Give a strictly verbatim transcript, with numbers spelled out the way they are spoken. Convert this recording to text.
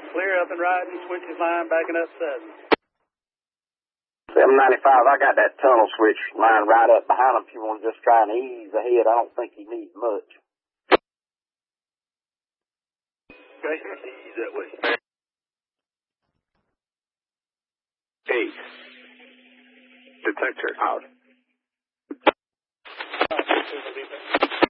Clear up and riding, switches line, backing up seven. seven ninety-five, I got that tunnel switch line right up behind him. If you want to just try and ease ahead, I don't think he needs much. Okay, ease that way. Eight. Detector out.